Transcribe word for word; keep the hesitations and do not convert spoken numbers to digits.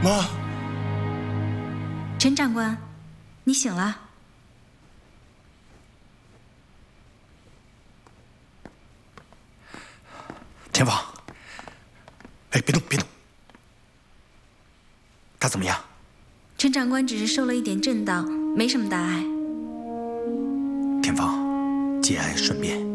妈， 陈长官，你醒了。 田芳，哎，别动，别动。他怎么样？ 陈长官只是受了一点震荡，没什么大碍。 田芳，节哀顺变。